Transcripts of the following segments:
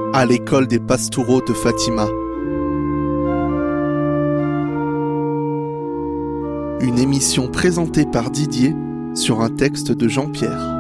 à l'école des Pastoureaux de Fatima. Une émission présentée par Didier sur un texte de Jean-Pierre.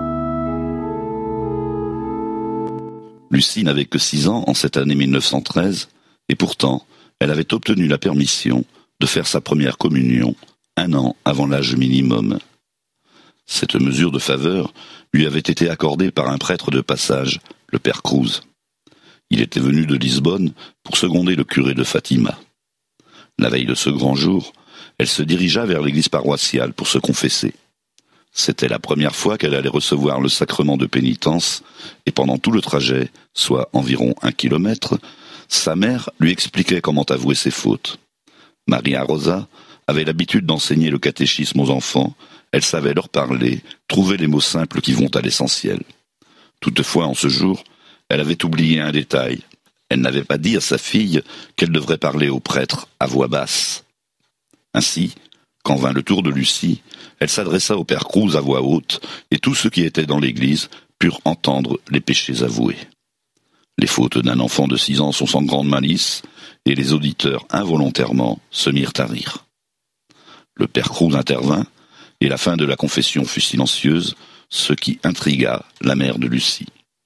Lucie n'avait que 6 ans en cette année 1913, et pourtant, elle avait obtenu la permission de faire sa première communion 1 an avant l'âge minimum. Cette mesure de faveur lui avait été accordée par un prêtre de passage, le père Cruz. Il était venu de Lisbonne pour seconder le curé de Fatima. La veille de ce grand jour, elle se dirigea vers l'église paroissiale pour se confesser. C'était la première fois qu'elle allait recevoir le sacrement de pénitence, et pendant tout le trajet, soit environ 1 kilomètre, sa mère lui expliquait comment avouer ses fautes. Maria Rosa avait l'habitude d'enseigner le catéchisme aux enfants, elle savait leur parler, trouver les mots simples qui vont à l'essentiel. Toutefois, en ce jour, elle avait oublié un détail. Elle n'avait pas dit à sa fille qu'elle devrait parler au prêtre à voix basse. Ainsi, quand vint le tour de Lucie, elle s'adressa au père Cruz à voix haute, et tous ceux qui étaient dans l'église purent entendre les péchés avoués. Les fautes d'un enfant de 6 ans sont sans grande malice, et les auditeurs involontairement se mirent à rire. Le père Cruz intervint, et la fin de la confession fut silencieuse, ce qui intrigua la mère de Lucie.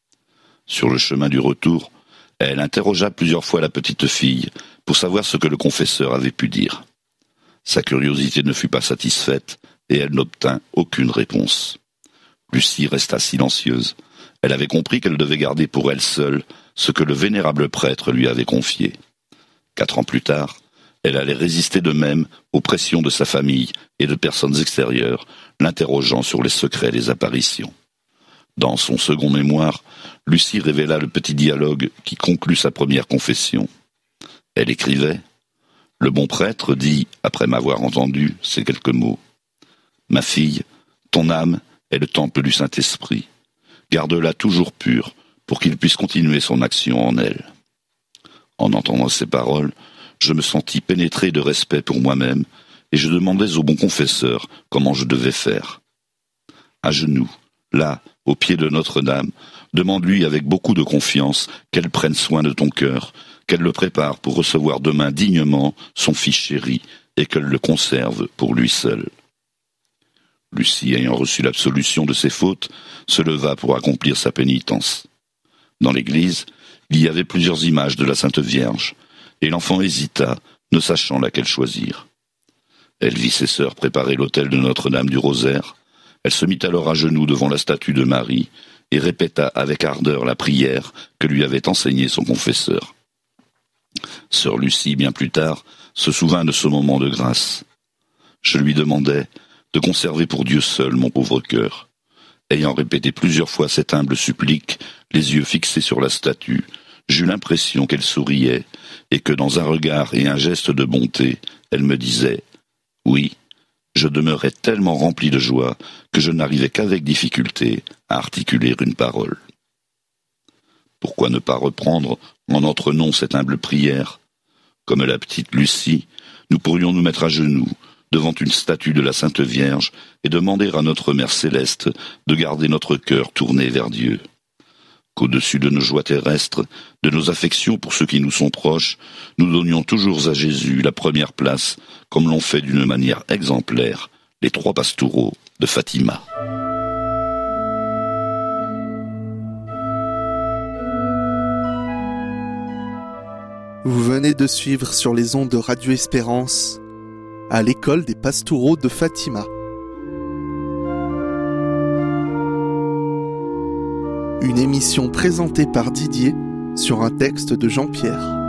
Sur le chemin du retour, elle interrogea plusieurs fois la petite fille pour savoir ce que le confesseur avait pu dire. Sa curiosité ne fut pas satisfaite et elle n'obtint aucune réponse. Lucie resta silencieuse. Elle avait compris qu'elle devait garder pour elle seule ce que le vénérable prêtre lui avait confié. 4 ans plus tard, elle allait résister de même aux pressions de sa famille et de personnes extérieures, l'interrogeant sur les secrets des apparitions. Dans son second mémoire, Lucie révéla le petit dialogue qui conclut sa première confession. Elle écrivait « Le bon prêtre dit, après m'avoir entendu, ces quelques mots. Ma fille, ton âme est le temple du Saint-Esprit. Garde-la toujours pure pour qu'il puisse continuer son action en elle. » En entendant ces paroles, je me sentis pénétré de respect pour moi-même et je demandais au bon confesseur comment je devais faire. À genoux, là, au pied de Notre-Dame, demande-lui avec beaucoup de confiance qu'elle prenne soin de ton cœur, qu'elle le prépare pour recevoir demain dignement son fils chéri et qu'elle le conserve pour lui seul. Lucie, ayant reçu l'absolution de ses fautes, se leva pour accomplir sa pénitence. Dans l'église, il y avait plusieurs images de la Sainte Vierge, et l'enfant hésita, ne sachant laquelle choisir. Elle vit ses sœurs préparer l'autel de Notre-Dame du Rosaire. Elle se mit alors à genoux devant la statue de Marie et répéta avec ardeur la prière que lui avait enseignée son confesseur. Sœur Lucie, bien plus tard, se souvint de ce moment de grâce. Je lui demandai de conserver pour Dieu seul mon pauvre cœur. Ayant répété plusieurs fois cette humble supplique, les yeux fixés sur la statue, j'eus l'impression qu'elle souriait et que dans un regard et un geste de bonté, elle me disait « Oui, je demeurais tellement rempli de joie que je n'arrivais qu'avec difficulté à articuler une parole. » Pourquoi ne pas reprendre en notre nom cette humble prière? Comme la petite Lucie, nous pourrions nous mettre à genoux devant une statue de la Sainte Vierge et demander à notre Mère Céleste de garder notre cœur tourné vers Dieu. Qu'au-dessus de nos joies terrestres, de nos affections pour ceux qui nous sont proches, nous donnions toujours à Jésus la première place, comme l'ont fait d'une manière exemplaire les 3 pastoureaux de Fatima. Vous venez de suivre sur les ondes de Radio Espérance à l'école des Pastoureaux de Fatima. Une émission présentée par Didier sur un texte de Jean-Pierre.